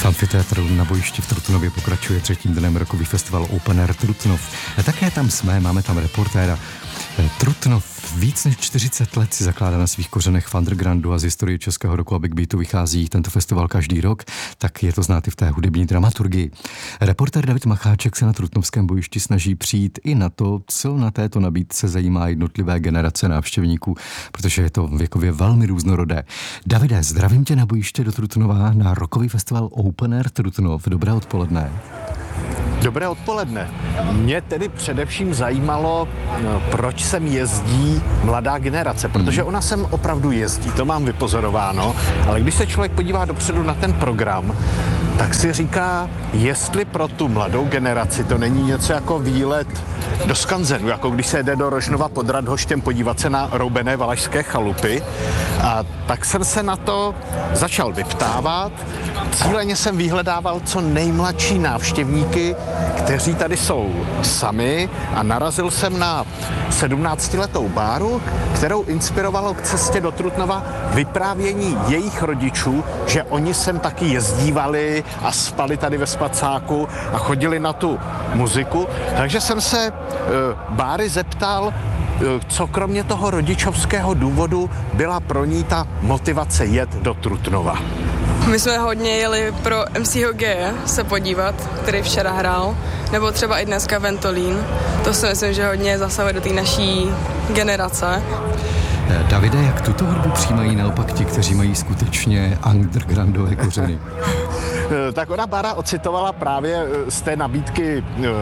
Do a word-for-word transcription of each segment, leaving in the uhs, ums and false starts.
Amfiteátr na bojišti v Trutnově pokračuje třetím dnem rokový festival Open Air Trutnov. Také tam jsme, máme tam reportéra. Trutnov víc než čtyřicet let si zakládá na svých kořenech v undergroundu a z historie českého roku a big beatu vychází tento festival každý rok, tak je to znát i v té hudební dramaturgii. Reportér David Macháček se na trutnovském bojišti snaží přijít i na to, co na této nabídce zajímá jednotlivé generace návštěvníků, protože je to věkově velmi různorodé. Davide, zdravím tě na bojiště do Trutnova na rokový festival Open Air Trutnov. Dobré odpoledne. Dobré odpoledne. Mě tedy především zajímalo, proč sem jezdí mladá generace, protože ona sem opravdu jezdí, to mám vypozorováno, ale když se člověk podívá dopředu na ten program, tak si říká, jestli pro tu mladou generaci to není něco jako výlet do skanzenu, jako když se jde do Rožnova pod Radhoštěm podívat se na roubené valašské chalupy. A tak jsem se na to začal vyptávat. Cíleně jsem vyhledával co nejmladší návštěvníky, kteří tady jsou sami, a narazil jsem na sedmnáctiletou Báru, kterou inspirovalo k cestě do Trutnova vyprávění jejich rodičů, že oni sem taky jezdívali a spali tady ve spacáku a chodili na tu muziku. Takže jsem se uh, Báry zeptal, uh, co kromě toho rodičovského důvodu byla pro ní ta motivace jet do Trutnova. My jsme hodně jeli pro em cé G se podívat, který včera hrál, nebo třeba i dneska Ventolín. To si myslím, že hodně zasahuje do té naší generace. Davide, jak tuto hudbu přijímají naopak ti, kteří mají skutečně undergroundové kořeny? Tak ona Bára ocitovala právě z té nabídky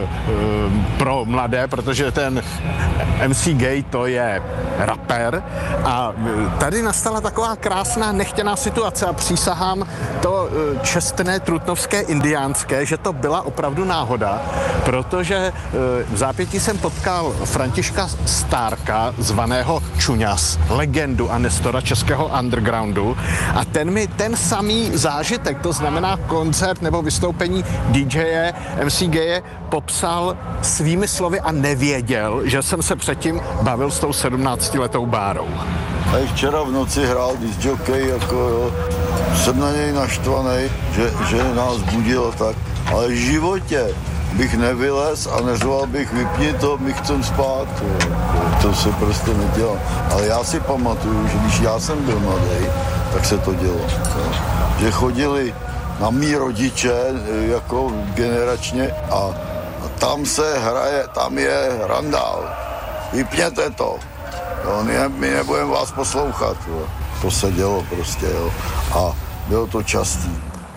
pro mladé, protože ten em cé Gay to je rapper a tady nastala taková krásná nechtěná situace a přísahám to čestné trutnovské indiánské, že to byla opravdu náhoda, protože v zápětí jsem potkal Františka Stárka, zvaného Čuňas, legendu a nestora českého undergroundu, a ten mi ten samý zážitek, to znamená koncert nebo vystoupení dý džeje em cé G popsal svými slovy a nevěděl, že jsem se předtím bavil s tou sedmnáctiletou Bárou. A i včera v noci hrál disc jockey, jako jo, jsem na něj naštvaný, že, že nás budil tak, ale v životě bych nevylez a neřval bych, vypni to, my chcem spát, jo. To se prostě nedělá. Ale já si pamatuju, že když já jsem byl mladý, tak se to dělo. Jo. Že chodili na mý rodiče jako generačně a, a tam se hraje, tam je randál. Vypněte to. Jo, ne, my nebudeme vás poslouchat. Jo. To se dělo prostě, jo. A bylo to častý.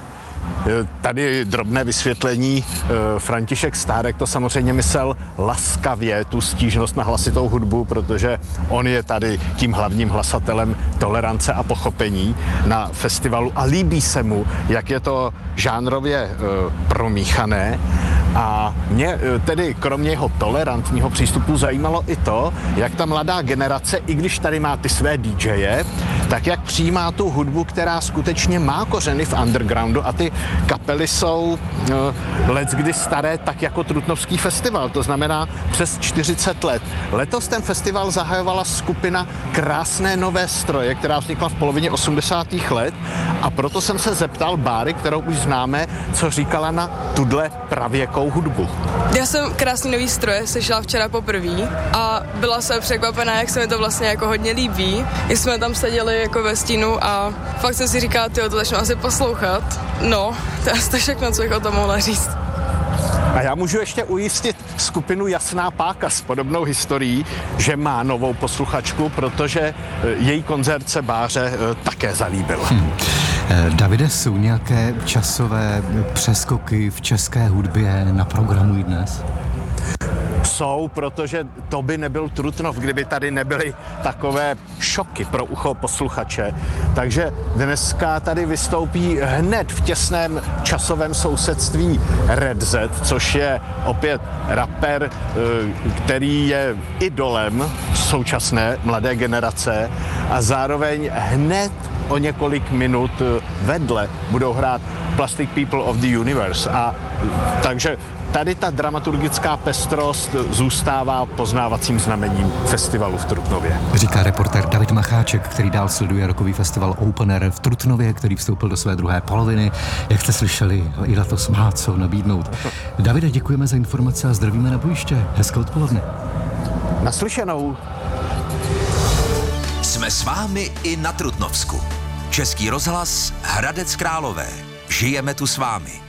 Tady drobné vysvětlení. František Stárek to samozřejmě myslel laskavě, tu stížnost na hlasitou hudbu, protože on je tady tím hlavním hlasatelem tolerance a pochopení na festivalu a líbí se mu, jak je to žánrově promíchané. A mě tedy kromě jeho tolerantního přístupu zajímalo i to, jak ta mladá generace, i když tady má ty své dý džeje, tak jak přijímá tu hudbu, která skutečně má kořeny v undergroundu, a ty kapely jsou uh, leckdy staré, tak jako Trutnovský festival, to znamená přes čtyřicet let. Letos ten festival zahajovala skupina Krásné nové stroje, která vznikla v polovině osmdesátých let, a proto jsem se zeptal Báry, kterou už známe, co říkala na tuhle pravěkou hudbu. Já jsem Krásný nový stroje slyšela včera poprvé a byla jsem překvapená, jak se mi to vlastně jako hodně líbí. My jsme tam seděli jako ve stínu a fakt jsem si říkala, tyjo, to začnu asi poslouchat. No, to je asi všechno, co bych o tom mohla říct. A já můžu ještě ujistit skupinu Jasná páka s podobnou historií, že má novou posluchačku, protože její koncert se Báře také zalíbil. Hmm. Davide, jsou nějaké časové přeskoky v české hudbě na programu i dnes? Jsou, protože to by nebyl Trutnov, kdyby tady nebyly takové šoky pro ucho posluchače. Takže dneska tady vystoupí hned v těsném časovém sousedství Red Z, což je opět rapper, který je idolem současné mladé generace, a zároveň hned o několik minut vedle budou hrát Plastic People of the Universe. A takže tady ta dramaturgická pestrost zůstává poznávacím znamením festivalu v Trutnově. Říká reportér David Macháček, který dál sleduje rokový festival Open Air v Trutnově, který vstoupil do své druhé poloviny. Jak jste slyšeli, i letos má co nabídnout. Davide, děkujeme za informace a zdravíme na bojiště. Hezké odpoledne. Naslyšenou. Jsme s vámi i na Trutnovsku. Český rozhlas Hradec Králové. Žijeme tu s vámi.